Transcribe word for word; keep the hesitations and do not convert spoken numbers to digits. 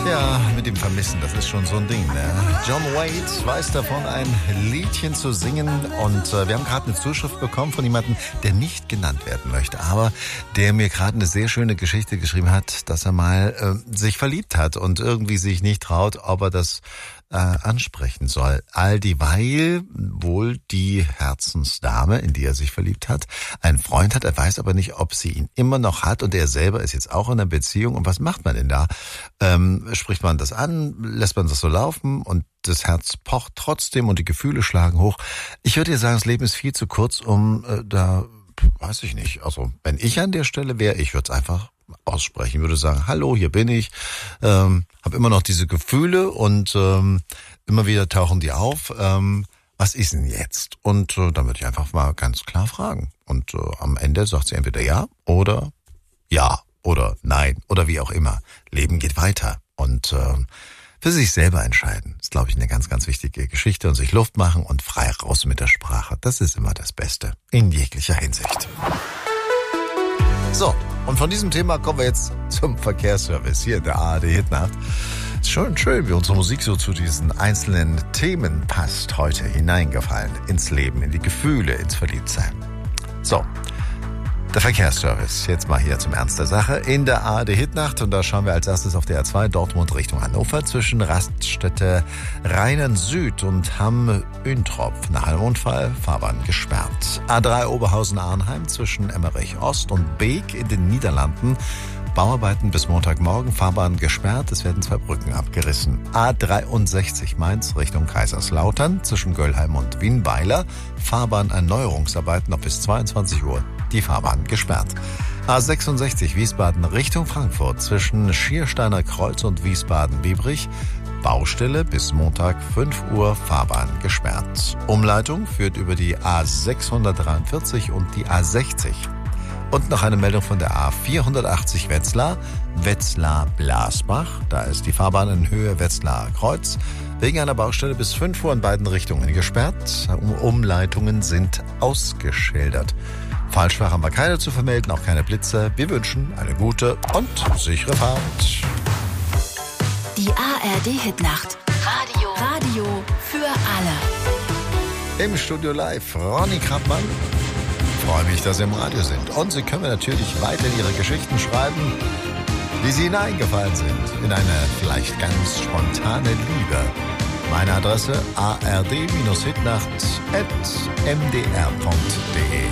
Ja, mit dem Vermissen, das ist schon so ein Ding, ne? John Waite weiß davon, ein Liedchen zu singen. Und äh, wir haben gerade eine Zuschrift bekommen von jemandem, der nicht genannt werden möchte, aber der mir gerade eine sehr schöne Geschichte geschrieben hat, dass er mal äh, sich verliebt hat und irgendwie sich nicht traut, ob er das äh, ansprechen soll. All dieweil wohl die Herzensdame, in die er sich verliebt hat, einen Freund hat. Er weiß aber nicht, ob sie ihn immer noch hat, und er selber ist jetzt auch in einer Beziehung. Und was macht man denn da? Ähm, spricht man das an? Lässt man das so laufen? Und das Herz pocht trotzdem und die Gefühle schlagen hoch. Ich würde dir sagen, das Leben ist viel zu kurz, um äh, da, weiß ich nicht, also wenn ich an der Stelle wäre, ich würde es einfach aussprechen, würde sagen, hallo, hier bin ich, ähm, habe immer noch diese Gefühle und ähm, immer wieder tauchen die auf. Ähm, was ist denn jetzt? Und äh, dann würde ich einfach mal ganz klar fragen. Und äh, am Ende sagt sie entweder ja oder ja oder nein oder wie auch immer. Leben geht weiter und äh, für sich selber entscheiden ist, glaube ich, eine ganz, ganz wichtige Geschichte, und sich Luft machen und frei raus mit der Sprache. Das ist immer das Beste in jeglicher Hinsicht. So, und von diesem Thema kommen wir jetzt zum Verkehrsservice hier in der A R D Hitnacht. Ist schon schön, wie unsere Musik so zu diesen einzelnen Themen passt, heute hineingefallen ins Leben, in die Gefühle, ins Verliebtsein. So, der Verkehrsservice, jetzt mal hier zum Ernst der Sache, in der A R D Hitnacht, und da schauen wir als erstes auf der A zwei Dortmund Richtung Hannover zwischen Raststätte Rheinland Süd und Hamm-Üntrop. Nach einem Unfall, Fahrbahn gesperrt. A drei Oberhausen-Arnheim zwischen Emmerich Ost und Beek in den Niederlanden. Bauarbeiten bis Montagmorgen, Fahrbahn gesperrt, es werden zwei Brücken abgerissen. A dreiundsechzig Mainz Richtung Kaiserslautern zwischen Göllheim und Wienweiler. Fahrbahn Erneuerungsarbeiten noch bis zweiundzwanzig Uhr. Die Fahrbahn gesperrt. A sechsundsechzig Wiesbaden Richtung Frankfurt zwischen Schiersteiner Kreuz und Wiesbaden-Biebrich. Baustelle bis Montag fünf Uhr, Fahrbahn gesperrt. Umleitung führt über die A sechshundertdreiundvierzig und die A sechzig. Und noch eine Meldung von der A vierhundertachtzig Wetzlar, Wetzlar-Blasbach. Da ist die Fahrbahn in Höhe Wetzlar Kreuz wegen einer Baustelle bis fünf Uhr in beiden Richtungen gesperrt. Umleitungen sind ausgeschildert. Falschfahrer haben wir keine zu vermelden, auch keine Blitze. Wir wünschen eine gute und sichere Fahrt. Die A R D Hitnacht. Radio. Radio für alle. Im Studio live Ronny Krappmann. Freue mich, dass Sie im Radio sind. Und Sie können mir natürlich weiter Ihre Geschichten schreiben, wie Sie hineingefallen sind in eine vielleicht ganz spontane Liebe. Meine Adresse a r d Hitnacht at m d r punkt d e.